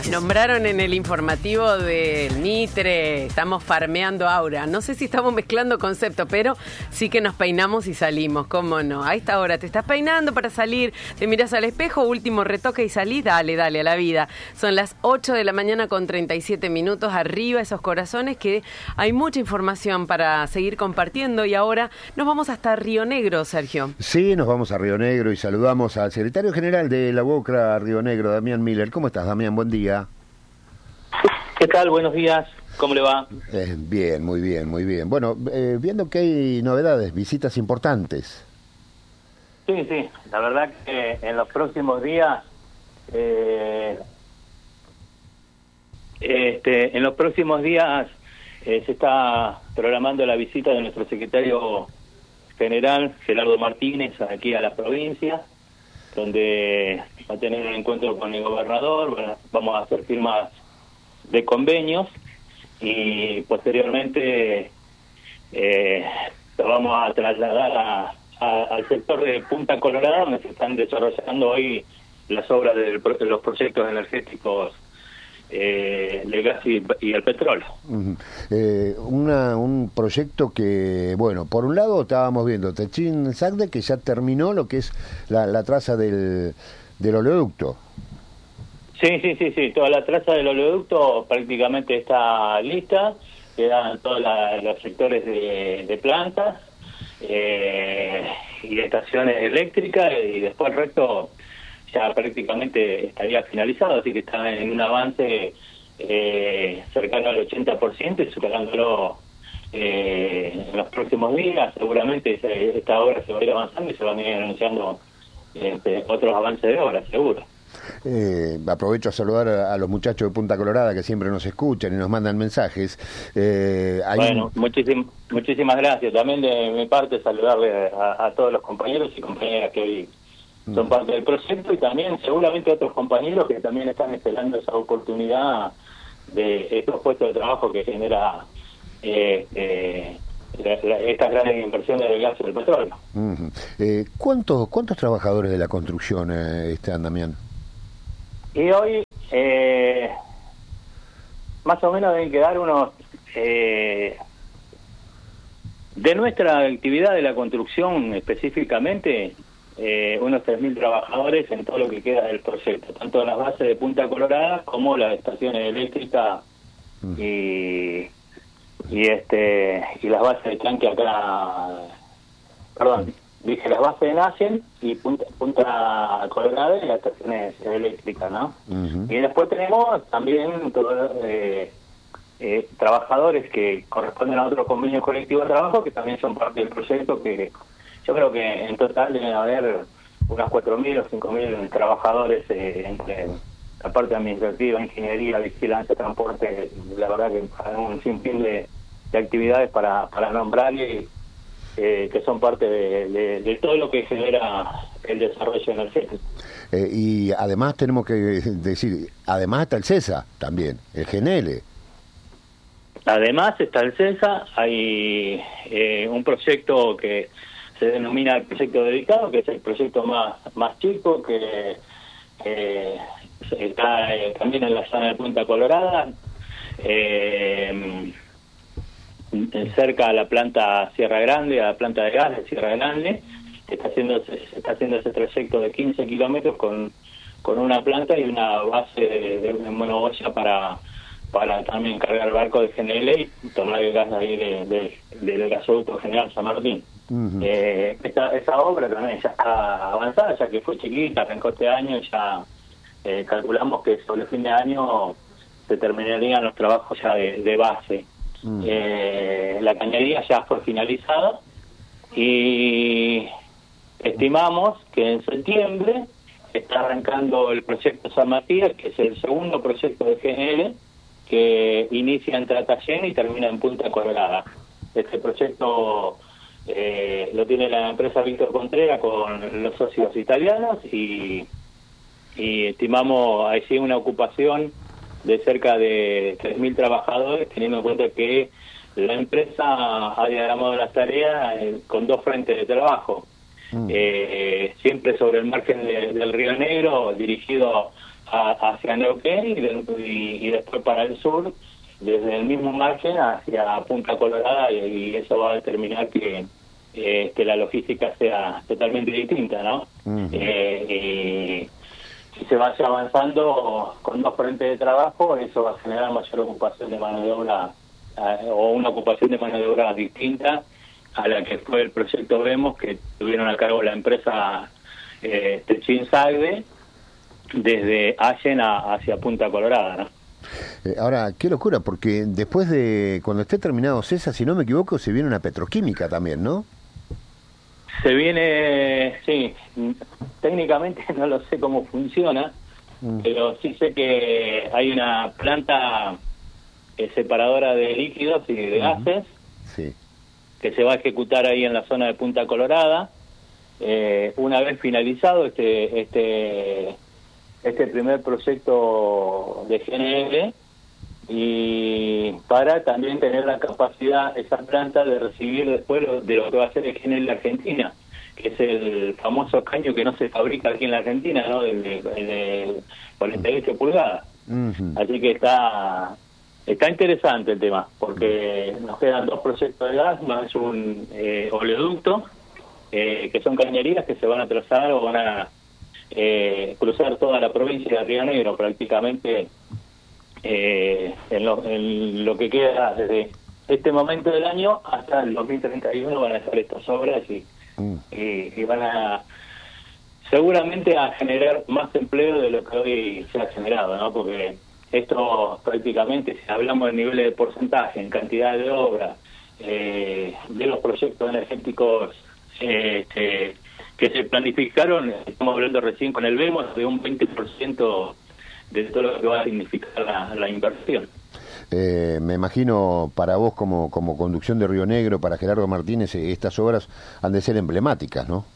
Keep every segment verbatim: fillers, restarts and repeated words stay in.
Nombraron en el informativo del Mitre, estamos farmeando aura. No sé si estamos mezclando conceptos, pero sí que nos peinamos y salimos, ¿cómo no? A esta hora te estás peinando para salir, te miras al espejo, último retoque y salís, dale, dale, a la vida. Son las ocho de la mañana con treinta y siete minutos, arriba esos corazones, que hay mucha información para seguir compartiendo y ahora nos vamos hasta Río Negro, Sergio. Sí, nos vamos a Río Negro y saludamos al secretario general de la UOCRA Río Negro, Damián Miller. ¿Cómo estás, Damián? Buen día. ¿Qué tal? Buenos días. ¿Cómo le va? Eh, bien, muy bien, muy bien. Bueno, eh, viendo que hay novedades, visitas importantes. Sí, sí. La verdad que en los próximos días, eh, este, en los próximos días eh, se está programando la visita de nuestro secretario general, Gerardo Martínez, aquí a la provincia, donde va a tener un encuentro con el gobernador. Bueno, vamos a hacer firmas de convenios y posteriormente eh, lo vamos a trasladar a, a, al sector de Punta Colorada, donde se están desarrollando hoy las obras de, de los proyectos energéticos eh, del gas y, y el petróleo. Uh-huh. eh, una, un proyecto que, bueno, por un lado estábamos viendo Techín-Sagde, que ya terminó lo que es la, la traza del, del oleoducto. Sí, sí, sí, sí. Toda la traza del oleoducto prácticamente está lista. Quedan todos la, los sectores de, de plantas eh, y estaciones eléctricas, y después el resto ya prácticamente estaría finalizado, así que está en un avance eh, cercano al ochenta por ciento y superándolo eh, en los próximos días. Seguramente esta obra se va a ir avanzando y se van a ir anunciando eh, otros avances de obra, seguro. Eh, aprovecho a saludar a, a los muchachos de Punta Colorada que siempre nos escuchan y nos mandan mensajes. Eh, hay bueno, un... muchísim, muchísimas gracias. También de mi parte saludarle a, a todos los compañeros y compañeras que hoy son mm. parte del proyecto, y también seguramente otros compañeros que también están esperando esa oportunidad de estos puestos de trabajo que genera eh, eh, la, la, estas grandes inversiones del gas y del petróleo. Uh-huh. eh, ¿cuántos, ¿Cuántos trabajadores de la construcción eh, están, Damián? Y hoy, eh, más o menos deben quedar unos, eh, de nuestra actividad de la construcción específicamente, eh, unos tres mil trabajadores en todo lo que queda del proyecto, tanto en las bases de Punta Colorada como las estaciones eléctricas mm. y, y este y las bases de tanque acá, perdón, dije las bases de Nacen y Punta, Punta Colorada y las estaciones eléctricas, ¿no? Uh-huh. Y después tenemos también todos eh, eh, trabajadores que corresponden a otro convenio colectivo de trabajo, que también son parte del proyecto, que yo creo que en total deben haber unas cuatro mil o cinco mil trabajadores eh, entre la parte administrativa, ingeniería, vigilancia, transporte. La verdad que hay un sinfín de, de actividades para, para nombrar y Eh, que son parte de, de, de todo lo que genera el desarrollo energético. Eh, y además tenemos que decir, además está el CESA también, el GENELE. Además está el CESA, hay eh, un proyecto que se denomina el proyecto dedicado, que es el proyecto más, más chico, que eh, está eh, también en la zona de Punta Colorada, eh, cerca a la planta Sierra Grande, a la planta de gas de Sierra Grande. Está haciendo, se está haciendo ese trayecto de quince kilómetros con, con una planta y una base de, de, de monoboya para, para también cargar el barco de G N L y tomar el gas ahí de, de, del gasoducto General San Martín. Uh-huh. eh, esta, esa obra también ya está avanzada, ya que fue chiquita, arrancó este año y ya eh, calculamos que sobre el fin de año se terminarían los trabajos ya de, de base. Mm. Eh, la cañería ya fue finalizada y estimamos que en septiembre está arrancando el proyecto San Matías, que es el segundo proyecto de G N L que inicia en Tratayén y termina en Punta Colorada. Este proyecto eh, lo tiene la empresa Víctor Contreras con los socios italianos y, y estimamos así una ocupación de cerca de tres mil trabajadores, teniendo en cuenta que la empresa ha diagramado las tareas eh, con dos frentes de trabajo. Mm. Eh, siempre sobre el margen de, del Río Negro, dirigido a, hacia Neuquén y, de, y, y después para el sur, desde el mismo margen hacia Punta Colorada, y, y eso va a determinar que, eh, que la logística sea totalmente distinta, ¿no? Uh-huh. eh, y si se vaya avanzando con dos frentes de trabajo, eso va a generar mayor ocupación de mano de obra, eh, o una ocupación de mano de obra distinta a la que fue el proyecto Vemos, que tuvieron a cargo la empresa eh, Techin Sagde, desde Allen a, hacia Punta Colorada, ¿no? Eh, ahora, qué locura, porque después de, cuando esté terminado Sesa, si no me equivoco, se viene una petroquímica también, ¿no? Se viene, sí, técnicamente no lo sé cómo funciona, mm. pero sí sé que hay una planta eh, separadora de líquidos y de uh-huh. gases, sí. que se va a ejecutar ahí en la zona de Punta Colorada. Eh, una vez finalizado este este este primer proyecto de G N L, y para también tener la capacidad esa planta de recibir después lo, de lo que va a ser el G N L Argentina, que es el famoso caño que no se fabrica aquí en la Argentina, ¿no? El de, el de cuarenta y ocho pulgadas. Uh-huh. Así que está está interesante el tema, porque nos quedan dos proyectos de gas más un eh, oleoducto, eh, que son cañerías que se van a trazar o van a eh, cruzar toda la provincia de Río Negro prácticamente, eh, en, lo, en lo que queda desde este momento del año hasta el dos mil treinta y uno van a estar estas obras y, mm. y, y van a seguramente a generar más empleo de lo que hoy se ha generado, ¿no? Porque esto prácticamente, si hablamos de niveles de porcentaje, en cantidad de obra, eh, de los proyectos energéticos eh, este, que se planificaron, estamos hablando recién con el Vemos, de un veinte por ciento de todo lo que va a significar la, la inversión. Eh, me imagino para vos como, como conducción de Río Negro, para Gerardo Martínez, estas obras han de ser emblemáticas, ¿no?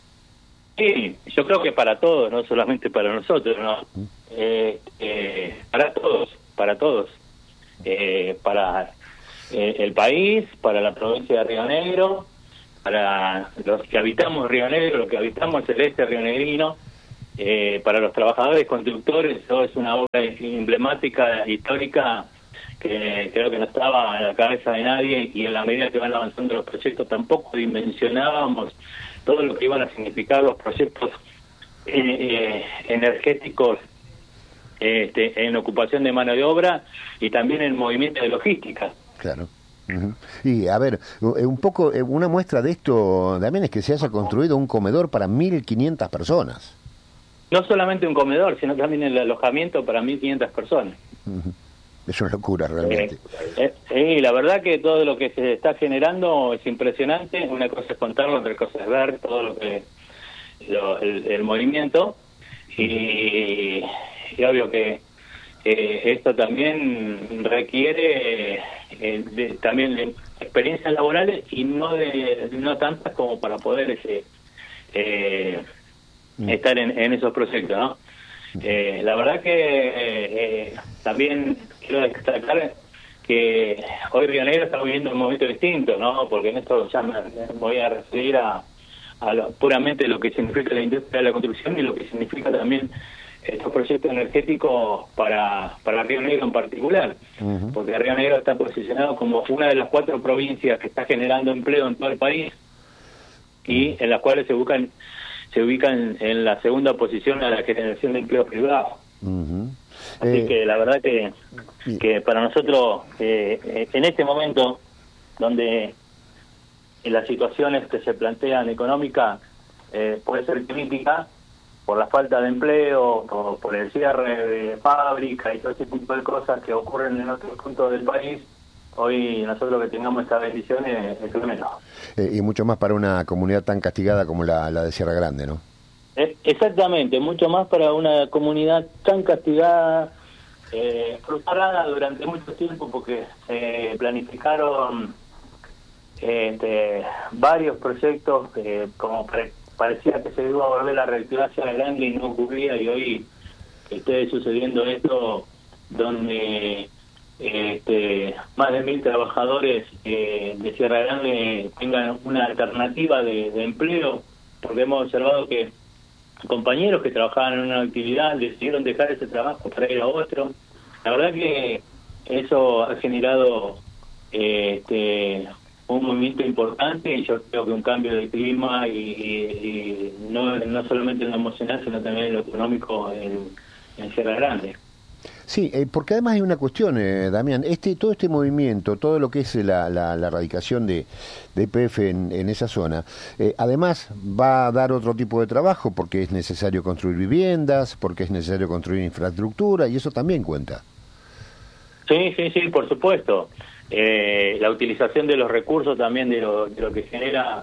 Sí, yo creo que para todos, no solamente para nosotros, ¿no? Eh, eh, para todos, para todos. Eh, para eh, el país, para la provincia de Río Negro, para los que habitamos Río Negro, los que habitamos el este rionegrino, eh, para los trabajadores constructores. Eso es una obra emblemática, histórica, que creo que no estaba en la cabeza de nadie, y en la medida que van avanzando los proyectos tampoco dimensionábamos todo lo que iban a significar los proyectos eh, eh, energéticos este, en ocupación de mano de obra y también en movimiento de logística. Claro. Uh-huh. Y a ver, un poco, una muestra de esto también es que se haya construido un comedor para mil quinientas personas. No solamente un comedor, sino también el alojamiento para mil quinientas personas. Uh-huh. Es una locura realmente. Eh, eh, y la verdad que todo lo que se está generando es impresionante. Una cosa es contarlo, otra cosa es ver todo lo que lo, el, el movimiento, y, y obvio que eh, esto también requiere eh, de, también de experiencias laborales, y no de no tantas como para poder ese, eh, mm. estar en, en esos proyectos, ¿no? Eh, la verdad que eh, también quiero destacar que hoy Río Negro está viviendo un momento distinto, ¿no? Porque en esto ya me, me voy a referir a, a lo, puramente lo que significa la industria de la construcción y lo que significa también estos proyectos energéticos para, para Río Negro en particular. Uh-huh. Porque Río Negro está posicionado como una de las cuatro provincias que está generando empleo en todo el país, y en las cuales se buscan se ubican en la segunda posición a la generación de empleo privado. Uh-huh. Así eh, que la verdad que, que para nosotros, eh, en este momento, donde las situaciones que se plantean económicas eh, puede ser crítica por la falta de empleo, por, por el cierre de fábrica y todo ese tipo de cosas que ocurren en otros puntos del país, hoy nosotros que tengamos esta bendición es, es tremendo. Eh, y mucho más para una comunidad tan castigada como la, la de Sierra Grande, ¿no? Eh, exactamente, mucho más para una comunidad tan castigada, eh, frustrada durante mucho tiempo, porque se eh, planificaron eh, este, varios proyectos, eh, como pare, parecía que se iba a volver la reactividad Sierra Grande y no ocurría, y hoy esté sucediendo esto donde Este, más de mil trabajadores eh, de Sierra Grande tengan una alternativa de, de empleo, porque hemos observado que compañeros que trabajaban en una actividad decidieron dejar ese trabajo para ir a otro. La verdad que eso ha generado eh, este, un movimiento importante, y yo creo que un cambio de clima, y, y, y no, no solamente en lo emocional, sino también en lo económico en, en Sierra Grande. Sí, eh, porque además hay una cuestión, eh, Damián, este, todo este movimiento, todo lo que es la, la, la erradicación de, de Y P F en, en esa zona, eh, además va a dar otro tipo de trabajo, porque es necesario construir viviendas, porque es necesario construir infraestructura, y eso también cuenta. Sí, sí, sí, por supuesto. Eh, la utilización de los recursos también de lo, de lo que genera,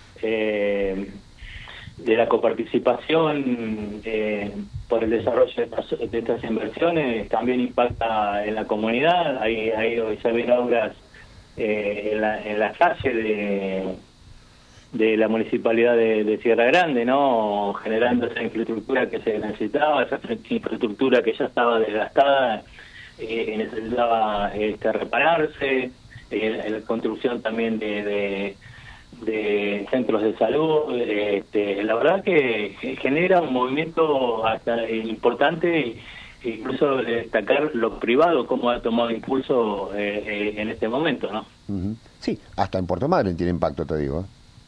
eh, de la coparticipación eh, por el desarrollo de estas, de estas inversiones, también impacta en la comunidad. Hay, hay se ven obras eh, en, la, en la calle de, de la municipalidad de, de Sierra Grande, ¿no? Generando esa infraestructura que se necesitaba, esa infraestructura que ya estaba desgastada, eh, necesitaba este, repararse, eh, la construcción también de... de de centros de salud. Este, la verdad que genera un movimiento hasta importante, incluso destacar lo privado, cómo ha tomado impulso eh, eh, en este momento, ¿no? Uh-huh. Sí, hasta en Puerto Madryn tiene impacto, te digo.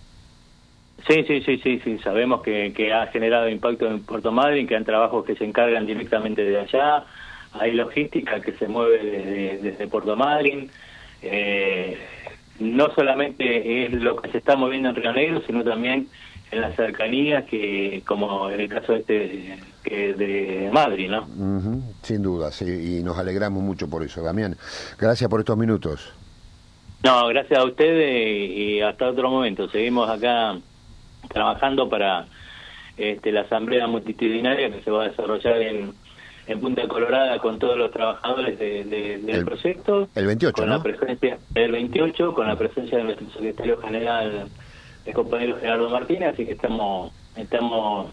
Sí, sí, sí, sí, sí, sabemos que, que ha generado impacto en Puerto Madryn, que hay trabajos que se encargan directamente de allá, hay logística que se mueve desde, desde Puerto Madryn. eh, No solamente es lo que se está moviendo en Río Negro, sino también en las cercanías, que como en el caso este que de Madrid, ¿no? Uh-huh, sin duda, sí, y nos alegramos mucho por eso, Damián. Gracias por estos minutos. No, gracias a ustedes, y hasta otro momento. Seguimos acá trabajando para este, la asamblea multitudinaria que se va a desarrollar en en Punta Colorada con todos los trabajadores de, de, del el, proyecto. El veintiocho, con ¿no? la presencia el veintiocho, con la presencia de nuestro secretario general, el compañero Gerardo Martínez, así que estamos estamos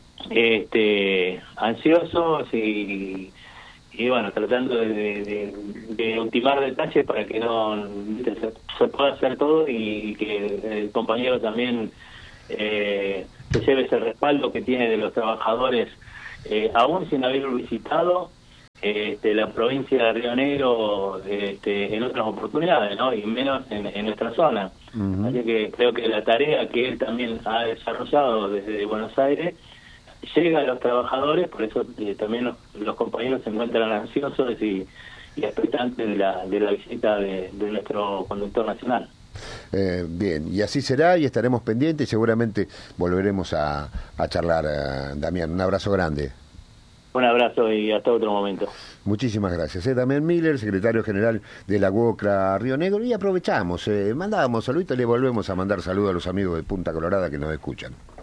este ansiosos y, y bueno, tratando de, de, de ultimar detalles para que no se, se pueda hacer todo, y que el compañero también eh, se lleve ese respaldo que tiene de los trabajadores. Eh, aún sin haber visitado este, la provincia de Río Negro este, en otras oportunidades, ¿no? Y menos en, en nuestra zona. Uh-huh. Así que creo que la tarea que él también ha desarrollado desde Buenos Aires llega a los trabajadores, por eso eh, también los, los compañeros se encuentran ansiosos y, y expectantes de la, de la visita de, de nuestro conductor nacional. Eh, bien, y así será, y estaremos pendientes, y seguramente volveremos a, a charlar, eh, Damián. Un abrazo grande. Un abrazo y hasta otro momento. Muchísimas gracias. Eh, Damián Miller, secretario general de la UOCRA Río Negro, y aprovechamos, eh, mandábamos saludos y le volvemos a mandar saludos a los amigos de Punta Colorada que nos escuchan.